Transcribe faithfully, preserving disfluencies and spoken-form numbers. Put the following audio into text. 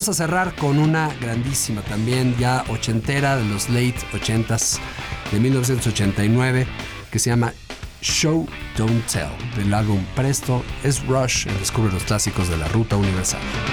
vamos a cerrar con una grandísima también, ya ochentera, de los late ochentas, de mil novecientos ochenta y nueve, que se llama Show Don't Tell, del álbum Presto es Rush, en Descubre los clásicos de la Ruta Universal.